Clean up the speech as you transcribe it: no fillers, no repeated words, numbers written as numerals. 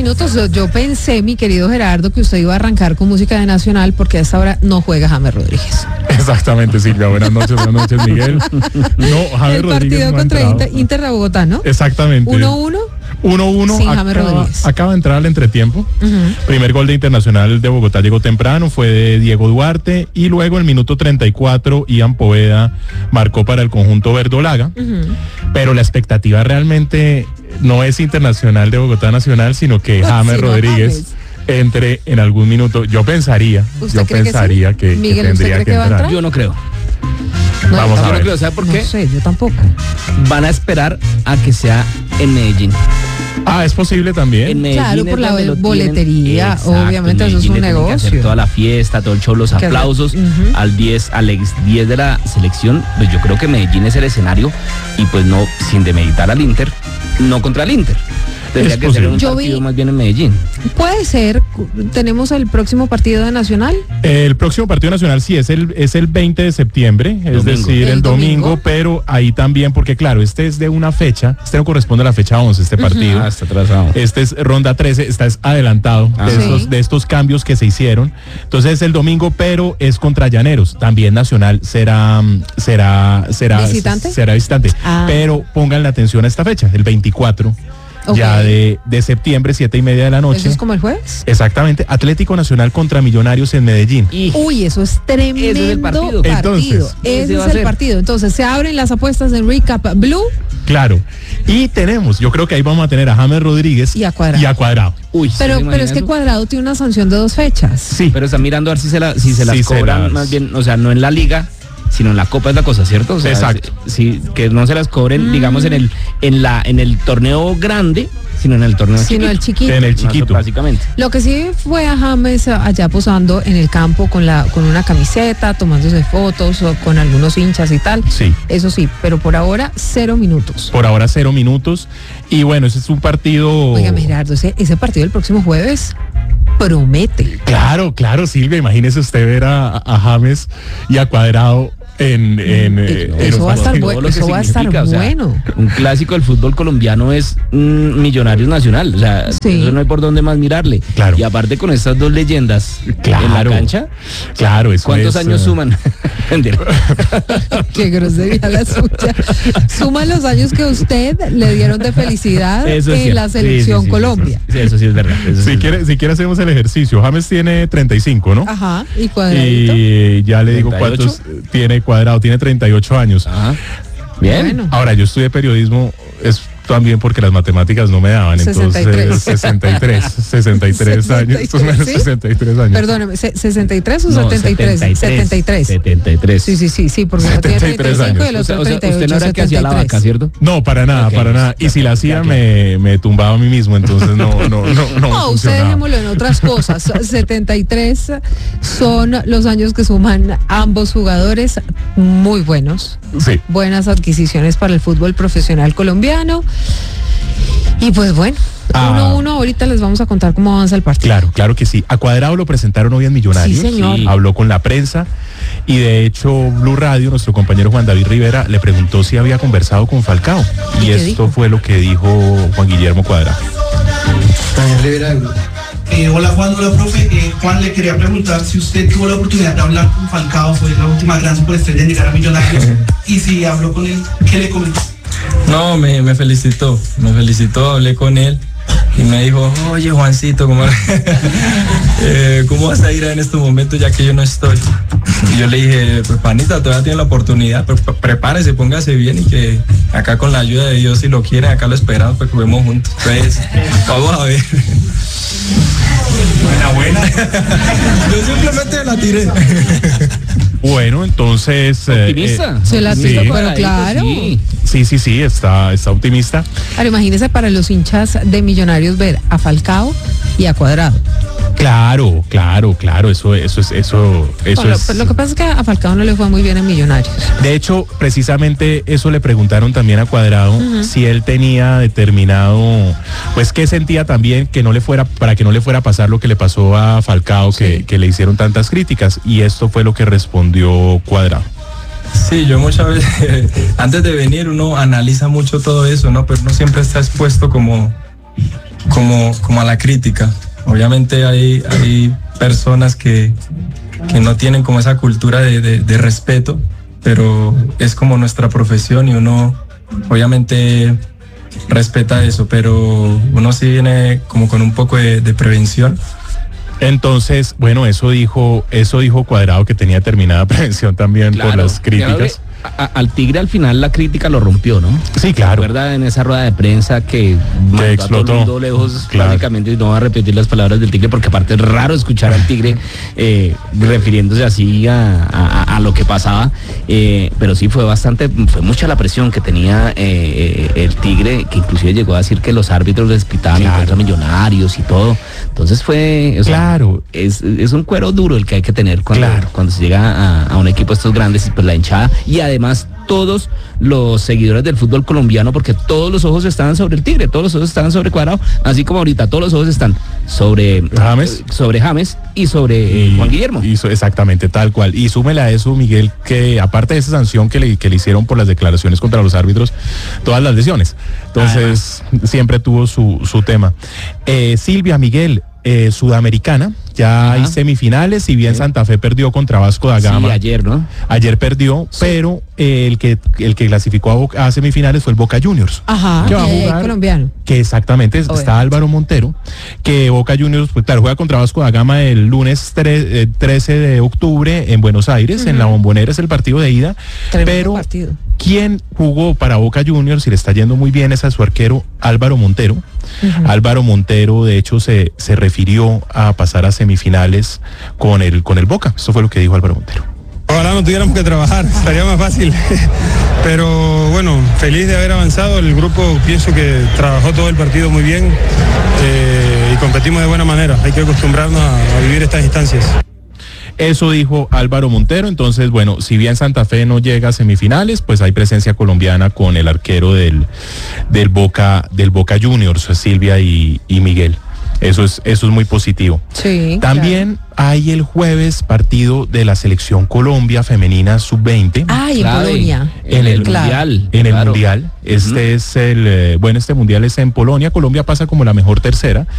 minutos. Yo pensé, mi querido Gerardo, que usted iba a arrancar con música de Nacional porque a esta hora no juega James Rodríguez. Exactamente, Silvia. Buenas noches, Miguel. No, James el Rodríguez partido no contra Inter de Bogotá, ¿no? Exactamente. 1-1. 1-1, sin James Rodríguez. Acaba de entrar al entretiempo. Primer gol de Internacional de Bogotá llegó temprano, fue de Diego Duarte, y luego el minuto 34 Ian Poveda marcó para el conjunto verdolaga. Pero la expectativa realmente no es Internacional de Bogotá Nacional, sino que James Rodríguez entre en algún minuto. Yo pensaría que Miguel, tendría que entrar. Yo no creo. No, Vamos a ver. No creo, ¿sabe por qué? No sé, yo tampoco. Van a esperar a que sea en Medellín. Es posible también. En Medellín Claro, por es la donde lo boletería, tienen. obviamente eso es un Medellín le tienen que hacer negocio. toda la fiesta, todo el show, los aplausos al ex 10 de la selección. Pues yo creo que Medellín es el escenario, y pues no, sin demeritar al Inter, no contra el Inter. Tendría que ser un partido más bien en Medellín. Puede ser. ¿Tenemos el próximo partido de Nacional? El próximo partido nacional sí es el 20 de septiembre, es decir, el domingo, pero ahí también, porque claro, este es de una fecha, este no corresponde a la fecha 11, este partido. Está atrasado. Este es ronda 13, es adelantado de estos cambios que se hicieron. Entonces es el domingo, pero es contra Llaneros. También Nacional será ¿Visitante? Será visitante. Pero pongan la atención a esta fecha, el 24. Ya de septiembre, 7:30 de la noche. ¿Eso es como el jueves? Exactamente. Atlético Nacional contra Millonarios en Medellín. Uy, eso es tremendo Ese es el partido. Entonces, ese es el partido. Entonces, se abren las apuestas en Recap Blue. Claro. Y yo creo que ahí vamos a tener a James Rodríguez y a Cuadrado. Uy, pero es que Cuadrado tiene una sanción de 2 fechas. Sí. Pero está mirando a ver si se las cobran más bien, o sea, no en la liga, sino en la Copa es la cosa, ¿cierto? O sea, exacto. Sí, que no se las cobren, digamos, en el torneo grande, sino en el torneo chiquito. En el chiquito. Básicamente. Lo que sí fue a James allá posando en el campo con una camiseta, tomándose fotos o con algunos hinchas y tal. Sí. Eso sí, pero por ahora 0 minutos. Por ahora 0 minutos. Y bueno, ese es un partido. Oiga, Gerardo, ese partido del próximo jueves promete. Claro, Silvia, imagínese usted ver a James y a Cuadrado eso va a estar bueno. Un clásico del fútbol colombiano es Millonarios Nacional, o sea, eso no hay por dónde más mirarle. Claro. Y aparte con estas dos leyendas en la cancha, claro, eso ¿cuántos años suman? Qué grosería la suya. Suman los años que usted le dieron de felicidad en la selección Colombia. Sí, eso sí es verdad. Si quiere hacemos el ejercicio. James tiene 35, ¿no? Ajá, y Cuadradito. Y ya le digo 38. cuántos tiene Cuadrado, tiene 38 años. Ajá. Bien. Bueno. Ahora, yo estudié periodismo, es también porque las matemáticas no me daban, 63. entonces 63 años. 63 años. Perdóneme, ¿63 o No, 73? 73. Sí, porque uno tiene 35 y el otro 38. Usted no era que hacía la vaca, ¿cierto? No, para nada. Y si la hacía, me tumbaba a mí mismo, entonces no. No, usted dejémoslo en otras cosas. 73 son los años que suman ambos jugadores, muy buenos. Sí. Buenas adquisiciones para el fútbol profesional colombiano. Y pues bueno, 1-1, ahorita les vamos a contar cómo avanza el partido. Claro que sí. A Cuadrado lo presentaron hoy en Millonarios. Sí, señor. Habló con la prensa y de hecho Blue Radio, nuestro compañero Juan David Rivera, le preguntó si había conversado con Falcao. Y esto fue lo que dijo Juan Guillermo Cuadrado. Daniel Rivera de Blue. Hola Juan, hola profe. Juan, le quería preguntar si usted tuvo la oportunidad de hablar con Falcao, fue la última gran superestrella en llegar a Millonarios, y si habló con él, ¿qué le comentó? No, me felicitó, hablé con él y me dijo, oye Juancito, ¿cómo vas a ir en estos momentos ya que yo no estoy? Y yo le dije, pues panita, todavía tiene la oportunidad, pero prepárese, póngase bien y que acá con la ayuda de Dios, si lo quieren, acá lo esperamos para que juguemos juntos. Pues, vamos a ver. Buena. Yo simplemente la tiré. Bueno, entonces... ¿Optimista? Se la tiró, sí. pero claro. Sí, está optimista. Ahora imagínese para los hinchas de Millonarios ver a Falcao y a Cuadrado. Claro, eso es. Pues lo que pasa es que a Falcao no le fue muy bien en Millonarios. De hecho, precisamente eso le preguntaron también a Cuadrado, si él tenía determinado, pues qué sentía también para que no le fuera a pasar lo que le pasó a Falcao, que le hicieron tantas críticas, y esto fue lo que respondió Cuadrado. Sí, yo muchas veces, antes de venir uno analiza mucho todo eso, ¿no? Pero uno siempre está expuesto como como a la crítica. Obviamente hay personas que no tienen como esa cultura de respeto, pero es como nuestra profesión y uno obviamente respeta eso, pero uno sí viene como con un poco de prevención. Entonces, bueno, eso dijo Cuadrado, que tenía terminada prevención también, claro, por las críticas. Al Tigre al final la crítica lo rompió, ¿no? Sí, claro. ¿Recuerda en esa rueda de prensa que explotó? A todo el mundo lejos, claro, básicamente, y no va a repetir las palabras del Tigre, porque aparte es raro escuchar al Tigre refiriéndose así a lo que pasaba, pero sí fue mucha la presión que tenía el Tigre, que inclusive llegó a decir que los árbitros les pitaban, claro, contra Millonarios y todo. Entonces fue, claro, es un cuero duro el que hay que tener cuando se llega a un equipo de estos grandes, y pues la hinchada, y además todos los seguidores del fútbol colombiano, porque todos los ojos estaban sobre el Tigre, todos los ojos estaban sobre Cuadrado, así como ahorita todos los ojos están sobre James y sobre Juan Guillermo. Exactamente, tal cual. Y súmela a eso, Miguel, que aparte de esa sanción que le hicieron por las declaraciones contra los árbitros, todas las lesiones. Entonces, siempre tuvo su tema. Silvia, Miguel, Sudamericana, ya hay semifinales, si bien Santa Fe perdió contra Vasco da Gama. Sí, ayer, ¿no? Ayer perdió, pero el que clasificó a semifinales fue el Boca Juniors. Ajá, que va a jugar, colombiano. Que exactamente, está Álvaro Montero, que Boca Juniors, pues claro, juega contra Vasco da Gama el lunes 13 de octubre en Buenos Aires, en la Bombonera, es el partido de ida. Tremendo partido. Quien jugó para Boca Juniors y le está yendo muy bien es a su arquero Álvaro Montero. Álvaro Montero, de hecho, se refirió a pasar a semifinales con el Boca. Eso fue lo que dijo Álvaro Montero. Ojalá no tuviéramos que trabajar, estaría más fácil. Pero bueno, feliz de haber avanzado. El grupo pienso que trabajó todo el partido muy bien y competimos de buena manera. Hay que acostumbrarnos a vivir estas instancias. Eso dijo Álvaro Montero. Entonces, bueno, si bien Santa Fe no llega a semifinales, pues hay presencia colombiana con el arquero del Boca Juniors, Silvia y Miguel. Eso es muy positivo. Sí. También hay el jueves partido de la selección Colombia femenina sub-20. En Polonia. En el Mundial. En el Mundial. Este es este Mundial es en Polonia. Colombia pasa como la mejor tercera.